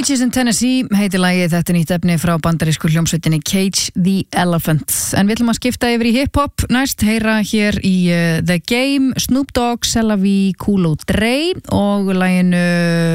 Peaches in Tennessee heitir lagið, þetta nýtt efni frá bandarísku hljómsveitinni Cage the Elephant. En við ætlum að skipta yfir í hip-hop næst, heyra hér í The Game, Snoop Dogg, Sella V, Cool og Dre og laginu